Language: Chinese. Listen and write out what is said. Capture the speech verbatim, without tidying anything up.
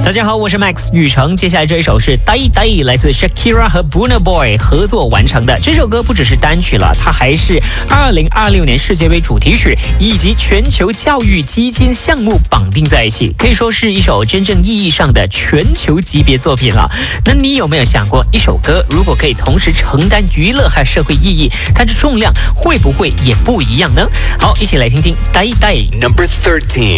大家好，我是 Max 雨成。接下来这一首是 Die Die， 来自 Shakira 和 Burna Boy 合作完成的。这首歌不只是单曲了，它还是二零二六年世界杯主题曲以及全球教育基金项目绑定在一起，可以说是一首真正意义上的全球级别作品了。那你有没有想过，一首歌如果可以同时承担娱乐和社会意义，它的重量会不会也不一样呢？好，一起来听听 Die Die。 Number thirteen.